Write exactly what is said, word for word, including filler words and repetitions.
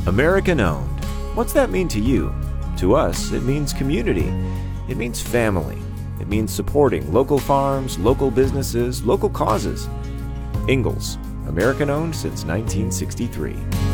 American owned. What's that mean to you? To us, it means community. It means family. It means supporting local farms, local businesses, local causes. Ingalls, American owned since nineteen sixty-three.